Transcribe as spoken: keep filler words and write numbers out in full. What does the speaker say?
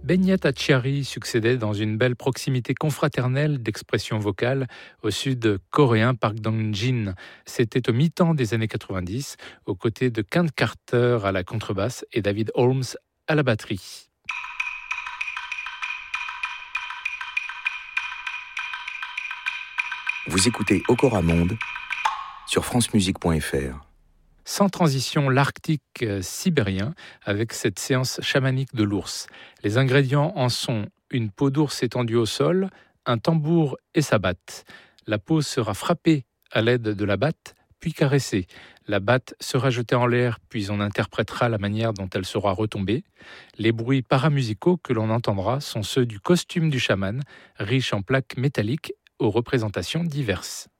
Benyat Achari succédait dans une belle proximité confraternelle d'expression vocale au sud coréen Park Dong-jin. C'était au mi-temps des années quatre-vingt-dix, aux côtés de Kent Carter à la contrebasse et David Holmes à la batterie. Vous écoutez Okora Monde sur france musique point f r. Sans transition, l'Arctique sibérien avec cette séance chamanique de l'ours. Les ingrédients en sont une peau d'ours étendue au sol, un tambour et sa batte. La peau sera frappée à l'aide de la batte, puis caressée. La batte sera jetée en l'air, puis on interprétera la manière dont elle sera retombée. Les bruits paramusicaux que l'on entendra sont ceux du costume du chaman, riche en plaques métalliques aux représentations diverses.